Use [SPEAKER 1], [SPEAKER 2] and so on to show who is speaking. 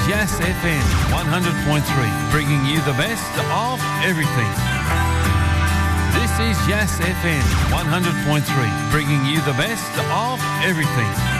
[SPEAKER 1] Yas FM 100.3, bringing you the best of everything. This is Yas FM 100.3, bringing you the best of everything.